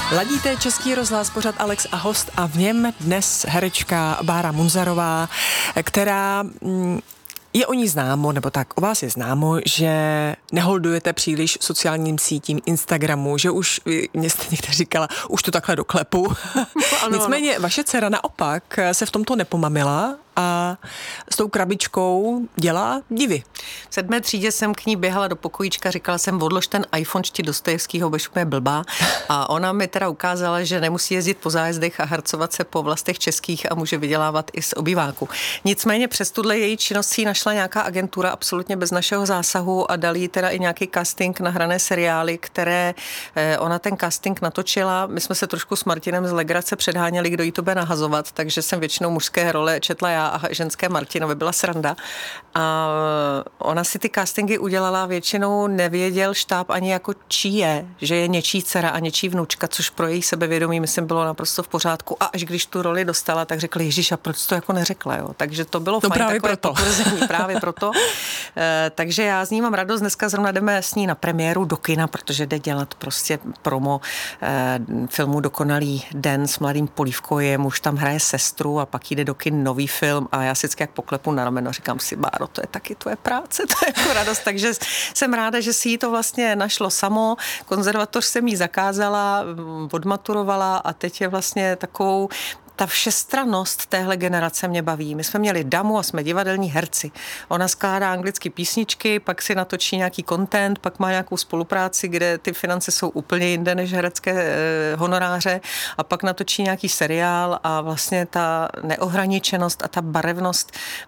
Ladíte Český rozhlas, pořad Alex a host a v něm dnes herečka Bára Munzarová, která je o ní známo, nebo tak o vás je známo, že neholdujete příliš sociálním sítím Instagramu, že už, mě jste někde říkala, už to takhle doklepu. Nicméně vaše dcera naopak se v tomto nepomamila a s tou krabičkou dělá divy. V 7. třídě jsem k ní běhala do pokojíčka, říkala jsem, odlož ten iPhone, čti Dostojevskýho, budeš úplně blbá. A ona mi teda ukázala, že nemusí jezdit po zájezdech a harcovat se po vlastech českých a může vydělávat i z obýváku. Nicméně přes tuhle její činnost si našla nějaká agentura absolutně bez našeho zásahu a dali jí teda i nějaký casting na hrané seriály, které ona ten casting natočila. My jsme se trošku s Martinem z legrace předháněli, kdo jí to bude nahazovat, takže jsem většinou mužské role četla já a ženské Martinovi, byla sranda. A ona si ty castingy udělala, většinou nevěděl štáb ani jako čí je, že je něčí dcera a něčí vnučka, což pro její sebevědomí, myslím, bylo naprosto v pořádku. A až když tu roli dostala, tak řekli, Ježíš, a proč to jako neřekla, jo? Takže to bylo fajn, právě takové proto. potvrzení, právě proto. Takže já s ní mám radost, dneska zrovna jdeme s ní na premiéru do kina, protože jde dělat prostě promo filmu Dokonalý den s mladým Polívkojem, už tam hraje sestru a pak jde do kin nový film a já si vždycky jak poklepu na rameno, říkám si, Báro, to je taky tvoje práce, to je jako radost, takže jsem ráda, že si jí to vlastně našlo samo, konzervatoř jsem jí zakázala, odmaturovala a teď je vlastně takovou ta všestrannost téhle generace mě baví. My jsme měli damu a jsme divadelní herci. Ona skládá anglicky písničky, pak si natočí nějaký content, pak má nějakou spolupráci, kde ty finance jsou úplně jinde než herecké honoráře a pak natočí nějaký seriál a vlastně ta neohraničenost a ta barevnost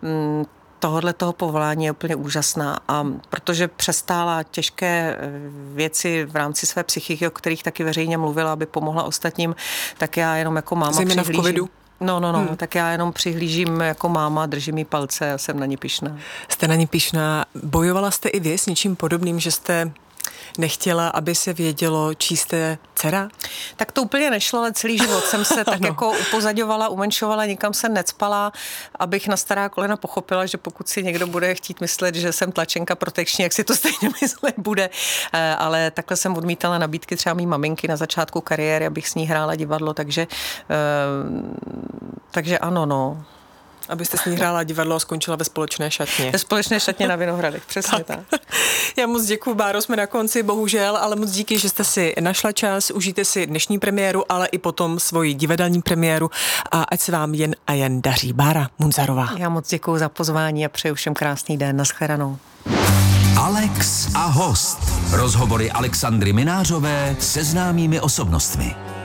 toho povolání je úplně úžasná a protože přestála těžké věci v rámci své psychiky, o kterých taky veřejně mluvila, aby pomohla ostatním, tak já jenom jako máma zejména v covidu. Tak já jenom přihlížím jako máma, držím jí palce a jsem na ní pyšná. Jste na ní pyšná. Bojovala jste i vy s něčím podobným, že jste nechtěla, aby se vědělo, čí jste dcera? Tak to úplně nešlo, ale celý život jsem se tak jako upozaďovala, umenšovala, nikam jsem necpala, abych na stará kolena pochopila, že pokud si někdo bude chtít myslet, že jsem tlačenka protekční, jak si to stejně myslet bude. Ale takhle jsem odmítala nabídky třeba mý maminky na začátku kariéry, abych s ní hrála divadlo, takže ano, no. Abyste s ní hrála divadlo a skončila ve společné šatně. Ve společné šatně na Vinohradech, přesně tak. Já moc děkuju, Báro, jsme na konci, bohužel, ale moc díky, že jste si našla čas, užijte si dnešní premiéru, ale i potom svoji divadelní premiéru a ať se vám jen a jen daří. Bára Munzarová. Já moc děkuju za pozvání a přeju všem krásný den. Naschledanou. Alex a host. Rozhovory Alexandry Minářové se známými osobnostmi.